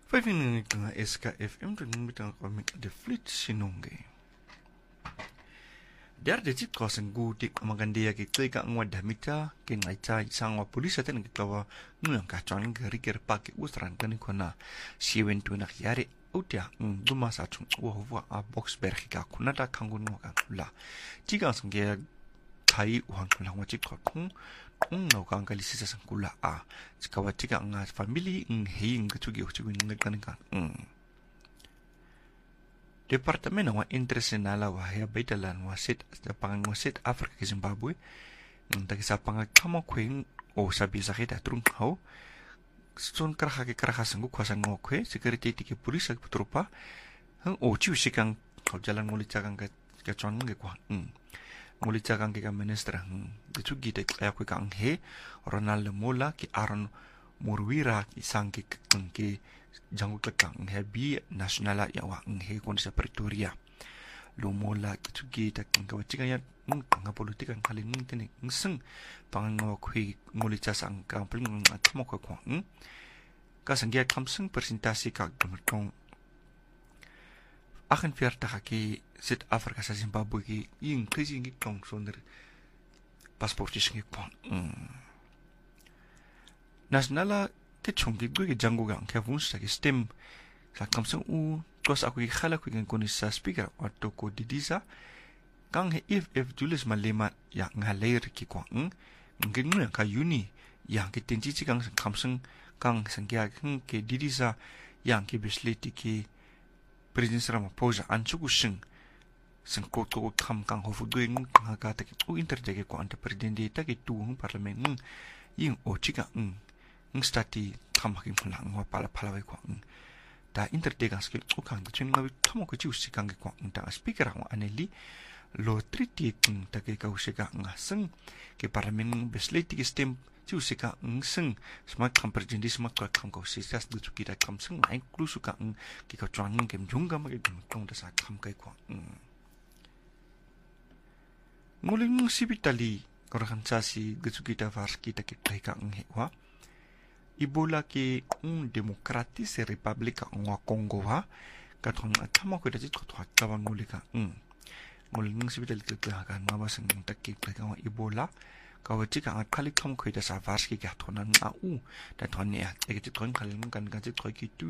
5 tengah SKFM dan mitang komik The Fleet Sinongge. Dar dejit kawasan gudik amagan dia kita ka ngwadah mita ke ngaita isang wa polis atin kita ngang ka chon gari ger pak usran kan kona siwen tu nak yari utia duma sa chung wa a box berg ka kunata kangun wa la tiga sangge kai uang lang wa chik khong no ka ngali sisa sangkula a chikawa tiga nga family hing ka chugi chugi ngal kan ka Departemen wa internasional wa ya baitalan wa sit pangang wa sit Afrika ke Zimbabwe ngta sa pangang kamo kweng o sabi sa kita trung hau son karaha ke karaha sangu kwasan ngo kwe security ke polis ak trupa hang o chiu sikang kau jalan nguli cagang ke chon nge kwa nguli cagang ke minister de chugi de ya kwe kang he Ronald Mola ki Aaron Murwira ki sangki ke jangu kekang hebi nasional ya wa he kon sa Pretoria Lumola kitugi tak ngawachika ya nga politik ang kalin tini sing pangaw khui nguli chasang ka pling atmo ko ko ka sangya kamsing presentasi ka gumtong akan fierta ki sit Afrika sa Zimbabwe ki ing krisi ngi kong sonder passportis ngi ko nasionala ke chungi gwe jangu gang ke vun sa stem sa kamsang kos aku khala ku ngan koni sa speaker auto ko didisa kang he if Julius Malema ya ngaler ki ko ngin ka uni yang ke tenji kang kamsang kang sangya ke didisa yang ke bisleti ki president Ramaphosa anchugu sing ko to kam kang hofu doing ka ta ki interjege ko ante president ta ki tu parliament yin o chika stati tamakin lang wa pala ko da intertegang skill ukang chung ngawi thamo ko chiusi kang ko ta speaker ang aneli lo triti ta ke ka usika ngaseng ke parliament besleti ke stem chiusi ka seng smart comprehensive smart kam ko sisas du chukita kam seng ai klusu ka ke ka chang ke junga ma ke tong da sa kam kai ko nguling sibitali korakan sasi getsukita vars kita ke kai ka wa Ibola ki demokratis republika ngwa Kongo ha katong atama ko dajit ko tawang nguli ka ngulung sibital ke kan mama sang takki ka Ibola ka wati ka khali kam ko da sa varski ka thonan da thon ne ya ke ton khalin kan kan ko ki